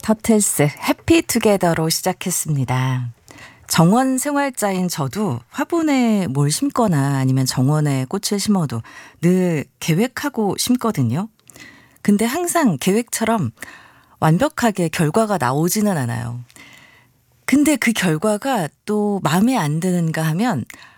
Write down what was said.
터틀스 해피투게더로 시작했습니다. 정원 생활자인 저도 화분에 뭘 심거나 아니면 정원에 꽃을 심어도 늘 계획하고 심거든요. 근데 항상 계획처럼 완벽하게 결과가 나오지는 않아요. 근데 그 결과가 또 마음에 안 드는가 하면